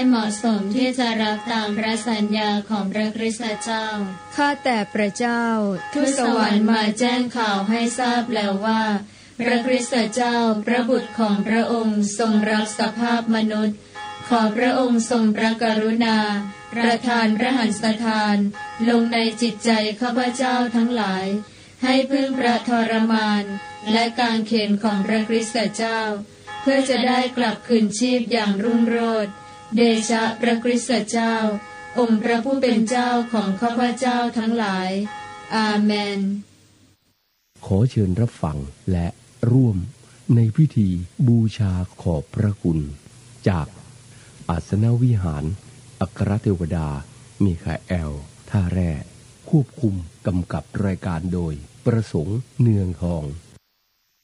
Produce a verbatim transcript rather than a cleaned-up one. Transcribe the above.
เหมาะสมที่จะรับตามพระสัญญาของพระคริสตเจ้าข้าแต่พระเจ้าทูตสวรรค์มาแจ้งข่าวให้ทราบแล้วว่าพระคริสตเจ้าพระบุตรของพระองค์ทรงรับสภาพมนุษย์ขอพระองค์ทรงพระกรุณาประทานพระหัตถทานลงในจิตใจข้าพเจ้าทั้งหลายให้พึ่งพระทรมานและการเข็นของพระคริสตเจ้าเพื่อจะได้กลับคืนชีพอย่างรุ่งโรจน์เดชะพระคริสตเจ้าองค์พระผู้เป็นเจ้าของข้าพเจ้าทั้งหลายอาเมนขอเชิญรับฟังและร่วมในพิธีบูชาขอบพระคุณจากอาสนวิหารอัครเทวดามีคาเอลท่าแร่ควบคุมกำกับรายการโดยประสงค์เนืองทอง